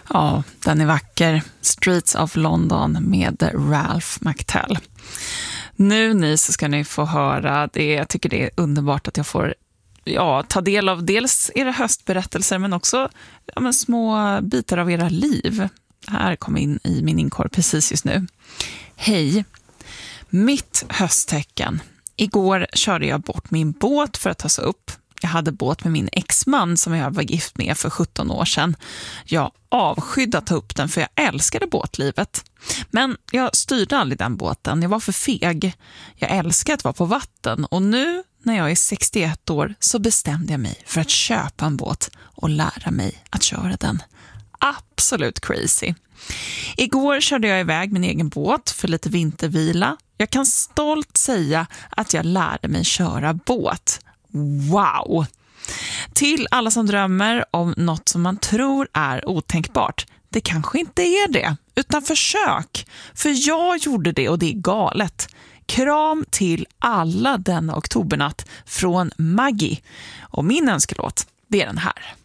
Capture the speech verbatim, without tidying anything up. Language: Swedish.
Ja, den är vacker. Streets of London med Ralph McTell. Nu ni så ska ni få höra det. Jag tycker det är underbart att jag får ja, ta del av dels era höstberättelser men också ja, men små bitar av era liv. Här kom in i min inkorg precis just nu. Hej, mitt hösttecken. Igår körde jag bort min båt för att ta sig upp. Jag hade båt med min exman som jag var gift med för sjutton år sedan. Jag avskydde att ta upp den för jag älskade båtlivet. Men jag styrde aldrig den båten. Jag var för feg. Jag älskar att vara på vatten. Och nu när jag är sextioett år så bestämde jag mig för att köpa en båt och lära mig att köra den. Absolut crazy. Igår körde jag iväg min egen båt för lite vintervila. Jag kan stolt säga att jag lärde mig köra båt. Wow! Till alla som drömmer om något som man tror är otänkbart. Det kanske inte är det, utan försök. För jag gjorde det och det är galet. Kram till alla denna oktobernatt från Maggie. Och min önskelåt, det är den här.